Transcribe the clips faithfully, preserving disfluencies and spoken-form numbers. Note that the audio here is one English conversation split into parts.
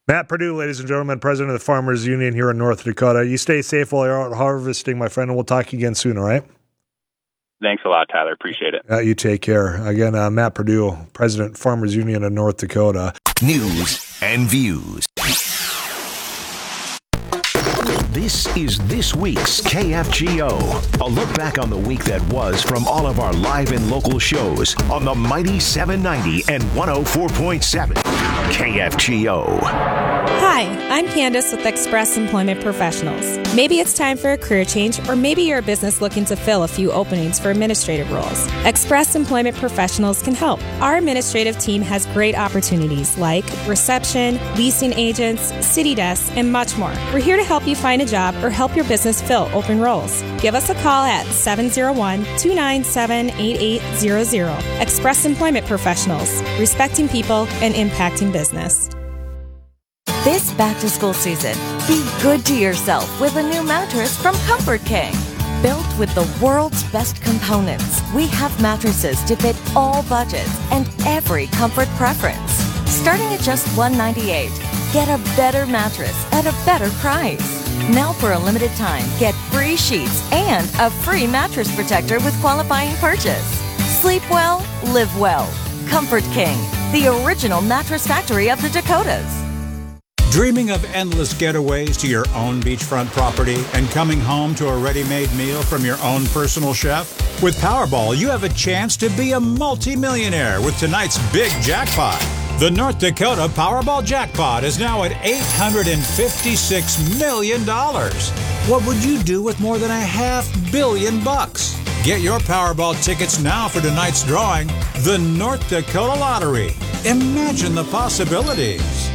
Matt Purdue, ladies and gentlemen, president of the Farmers Union here in North Dakota. You stay safe while you're out harvesting, my friend, and we'll talk again soon, all right? Thanks a lot, Tyler. Appreciate it. Uh, you take care. Again, uh, Matt Purdue, president, Farmers Union of North Dakota. News and views. This is this week's K F G O. A look back on the week that was from all of our live and local shows on the mighty seven ninety and one oh four point seven K F G O. Hi, I'm Candace with Express Employment Professionals. Maybe it's time for a career change, or maybe you're a business looking to fill a few openings for administrative roles. Express Employment Professionals can help. Our administrative team has great opportunities like reception, leasing agents, city desks, and much more. We're here to help you find a job or help your business fill open roles. Give us a call at seven oh one, two nine seven, eight eight zero zero. Express Employment Professionals, respecting people and impacting business. This back-to-school season, be good to yourself with a new mattress from Comfort King. Built with the world's best components, we have mattresses to fit all budgets and every comfort preference. Starting at just one hundred ninety-eight dollars, get a better mattress at a better price. Now for a limited time, get free sheets and a free mattress protector with qualifying purchase. Sleep well, live well. Comfort King, the original mattress factory of the Dakotas. Dreaming of endless getaways to your own beachfront property and coming home to a ready-made meal from your own personal chef? With Powerball, you have a chance to be a multimillionaire with tonight's big jackpot. The North Dakota Powerball jackpot is now at eight hundred fifty-six million dollars. What would you do with more than a half billion bucks? Get your Powerball tickets now for tonight's drawing, the North Dakota Lottery. Imagine the possibilities.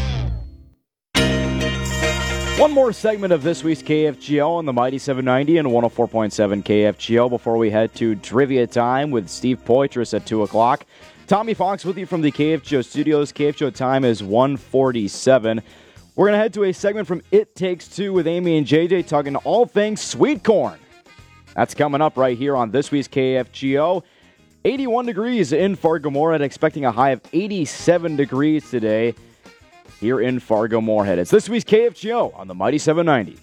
One more segment of this week's K F G O on the Mighty seven ninety and one oh four point seven K F G O before we head to trivia time with Steve Poitras at two o'clock. Tommy Fox with you from the K F G O studios. K F G O time is one forty-seven. We're going to head to a segment from It Takes Two with Amy and J J talking all things sweet corn. That's coming up right here on this week's K F G O. eighty-one degrees in Fargo-Moorhead, expecting a high of eighty-seven degrees today here in Fargo-Moorhead. It's this week's K F G O on the Mighty seven ninety.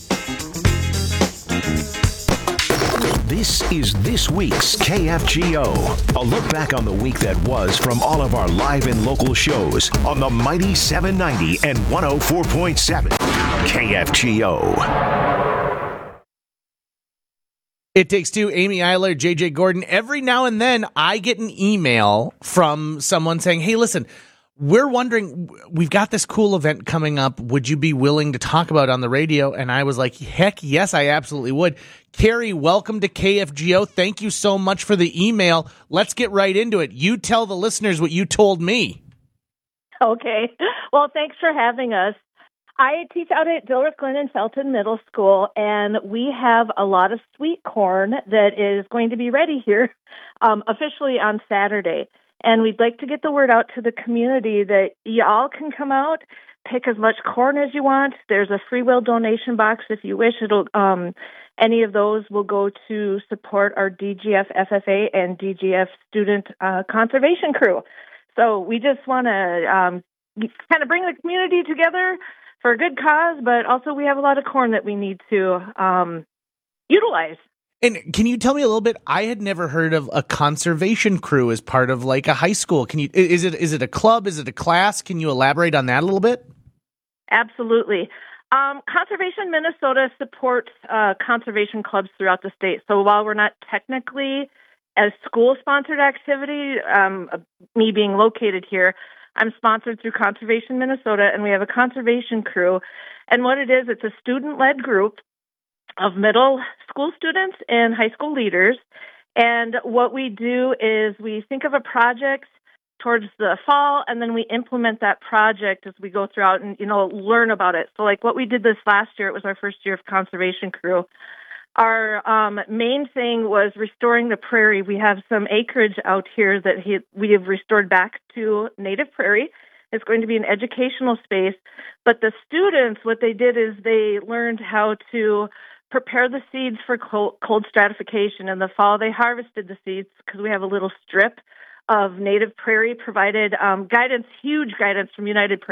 This is this week's K F G O. A look back on the week that was from all of our live and local shows on the mighty seven ninety and one oh four point seven K F G O. It Takes Two, Amy Eiler, J J Gordon. Every now and then I get an email from someone saying, hey, listen, we're wondering, we've got this cool event coming up. Would you be willing to talk about it on the radio? And I was like, heck yes, I absolutely would. Carrie, welcome to K F G O. Thank you so much for the email. Let's get right into it. You tell the listeners what you told me. Okay. Well, thanks for having us. I teach out at Dilworth Glen and Felton Middle School, and we have a lot of sweet corn that is going to be ready here um, officially on Saturday. And we'd like to get the word out to the community that y'all can come out, pick as much corn as you want. There's a free will donation box if you wish. It'll um, any of those will go to support our D G F F F A and D G F student uh, conservation crew. So we just want to um, kind of bring the community together for a good cause, but also we have a lot of corn that we need to um, utilize. And can you tell me a little bit? I had never heard of a conservation crew as part of like a high school. Can you? Is it is it a club? Is it a class? Can you elaborate on that a little bit? Absolutely. Um, Conservation Minnesota supports uh, conservation clubs throughout the state. So while we're not technically a school-sponsored activity, um, me being located here, I'm sponsored through Conservation Minnesota, and we have a conservation crew. And what it is, it's a student-led group of middle school students and high school leaders. And what we do is we think of a project towards the fall, and then we implement that project as we go throughout and, you know, learn about it. So like what we did this last year, it was our first year of conservation crew. Our um, main thing was restoring the prairie. We have some acreage out here that he, we have restored back to native prairie. It's going to be an educational space. But the students, what they did is they learned how to prepare the seeds for cold, cold stratification. In the fall, they harvested the seeds because we have a little strip of native prairie, provided um, guidance, huge guidance from United Prairie.